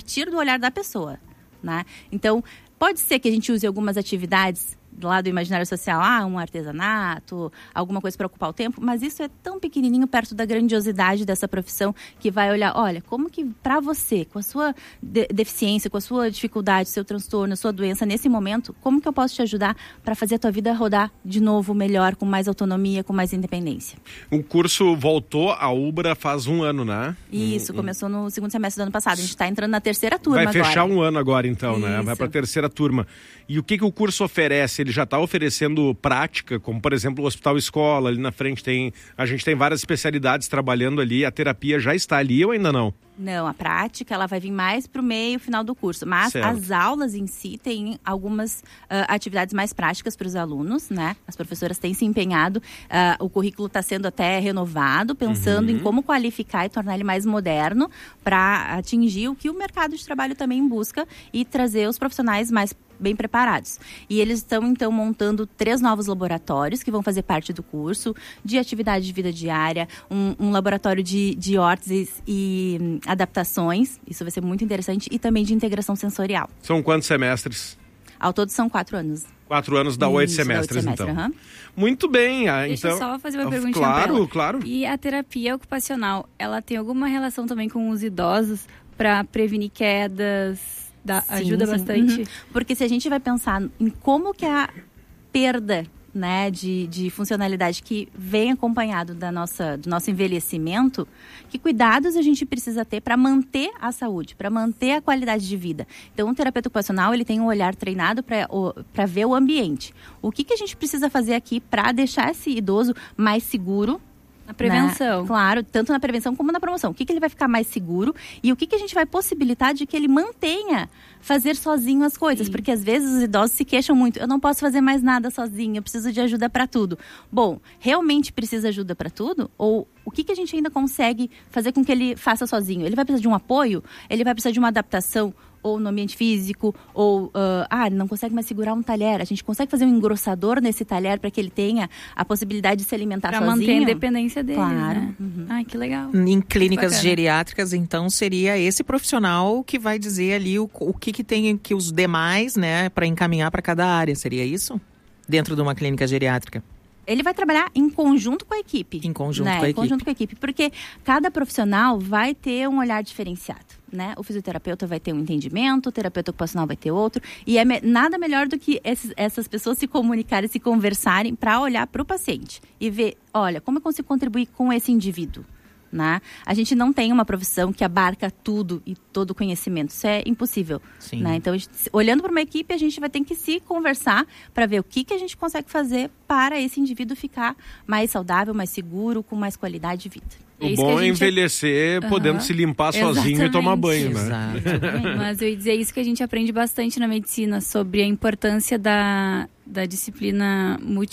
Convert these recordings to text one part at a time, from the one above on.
partir do olhar da pessoa, né? Então, pode ser que a gente use algumas atividades lá do imaginário social, um artesanato, alguma coisa para ocupar o tempo, mas isso é tão pequenininho perto da grandiosidade dessa profissão que vai olhar, olha, como que para você, com a sua deficiência, com a sua dificuldade, seu transtorno, sua doença, nesse momento, como que eu posso te ajudar para fazer a tua vida rodar de novo melhor, com mais autonomia, com mais independência? O curso voltou à Ubra faz 1 ano, né? Isso, começou no segundo semestre do ano passado. A gente está entrando na terceira turma agora. Vai fechar 1 ano agora, então, Isso. né? Vai para a terceira turma. E o que o curso oferece? Ele já está oferecendo prática, como, por exemplo, o Hospital Escola, ali na frente a gente tem várias especialidades trabalhando ali. A terapia já está ali ou ainda não? Não, a prática ela vai vir mais para o meio final do curso. Mas certo. As aulas em si têm algumas atividades mais práticas para os alunos, né? As professoras têm se empenhado. O currículo está sendo até renovado, pensando em como qualificar e tornar ele mais moderno para atingir o que o mercado de trabalho também busca e trazer os profissionais mais bem preparados. E eles estão, então, montando 3 novos laboratórios que vão fazer parte do curso, de atividade de vida diária, um laboratório de órteses e adaptações, isso vai ser muito interessante, e também de integração sensorial. São quantos semestres? Ao todo são 4 anos. 4 anos dá 8 semestres, então. Muito bem. Deixa eu só fazer uma perguntinha Claro, pra ela. Claro. E a terapia ocupacional, ela tem alguma relação também com os idosos para prevenir quedas? Ajuda bastante? Porque se a gente vai pensar em como que a perda, né, de funcionalidade que vem acompanhado do nosso envelhecimento, que cuidados a gente precisa ter para manter a saúde, para manter a qualidade de vida. Então, o terapeuta ocupacional, ele tem um olhar treinado para ver o ambiente. O que a gente precisa fazer aqui para deixar esse idoso mais seguro? A prevenção. Né? Claro, tanto na prevenção como na promoção. O que ele vai ficar mais seguro e o que a gente vai possibilitar de que ele mantenha fazer sozinho as coisas. Sim. Porque às vezes os idosos se queixam muito. Eu não posso fazer mais nada sozinho, eu preciso de ajuda para tudo. Bom, realmente precisa de ajuda para tudo? Ou o que a gente ainda consegue fazer com que ele faça sozinho? Ele vai precisar de um apoio? Ele vai precisar de uma adaptação? Ou no ambiente físico, ou não consegue mais segurar um talher. A gente consegue fazer um engrossador nesse talher para que ele tenha a possibilidade de se alimentar sozinho. Para manter a independência dele, claro. Né? Ai, que legal. Em clínicas geriátricas, então, seria esse profissional que vai dizer ali o que tem que os demais, né, para encaminhar para cada área. Seria isso? Dentro de uma clínica geriátrica? Ele vai trabalhar em conjunto com a equipe. Em conjunto com a equipe. Em conjunto com a equipe, porque cada profissional vai ter um olhar diferenciado, né? O fisioterapeuta vai ter um entendimento, o terapeuta ocupacional vai ter outro, e é nada melhor do que essas pessoas se comunicarem, se conversarem para olhar para o paciente e ver, olha, como eu consigo contribuir com esse indivíduo? Né? A gente não tem uma profissão que abarca tudo e todo o conhecimento. Isso é impossível. Né? Então, olhando para uma equipe, a gente vai ter que se conversar para ver o que a gente consegue fazer para esse indivíduo ficar mais saudável, mais seguro, com mais qualidade de vida. O bom é envelhecer podendo se limpar sozinho e tomar banho, né? Mas eu ia dizer isso que a gente aprende bastante na medicina, sobre a importância da disciplina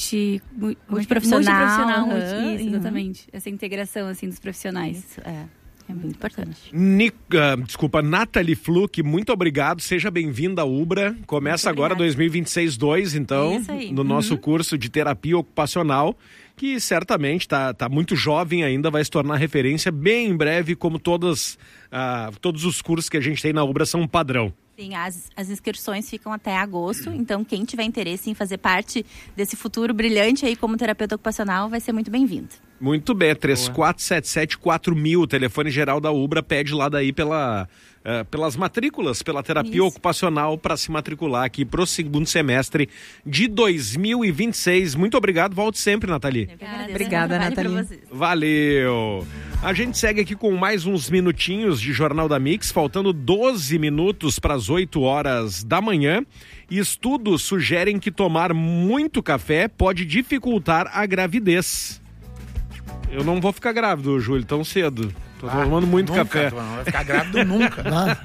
multiprofissional. Isso, exatamente. Essa integração, assim, dos profissionais. Isso, é muito importante. Nathalie Fluck, muito obrigado. Seja bem-vinda à Ubra. Começa agora 2026-2, então, no nosso curso de terapia ocupacional, que certamente está muito jovem ainda, vai se tornar referência bem em breve, como todos os cursos que a gente tem na Ubra são um padrão. Sim, as inscrições ficam até agosto, então quem tiver interesse em fazer parte desse futuro brilhante aí como terapeuta ocupacional vai ser muito bem-vindo. Muito bem, 3477-4000, o telefone geral da Ubra, pede lá daí pelas matrículas, pela terapia ocupacional para se matricular aqui para o segundo semestre de 2026. Muito obrigado, volte sempre, Nathalie. Obrigada, Nathalie. Valeu! A gente segue aqui com mais uns minutinhos de Jornal da Mix, faltando 12 minutos para as 8 horas da manhã. Estudos sugerem que tomar muito café pode dificultar a gravidez. Eu não vou ficar grávido, Júlio, tão cedo. Tô tomando muito café. Não vai ficar grávido nunca.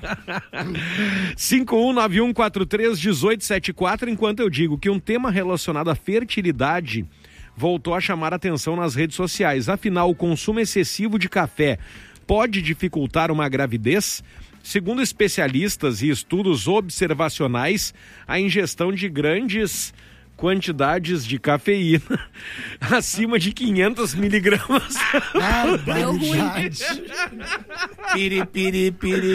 5191431874, enquanto eu digo que um tema relacionado à fertilidade voltou a chamar a atenção nas redes sociais. Afinal, o consumo excessivo de café pode dificultar uma gravidez? Segundo especialistas e estudos observacionais, a ingestão de grandes quantidades de cafeína acima de 500 miligramas. Deu ruim. Piri, piri, piri.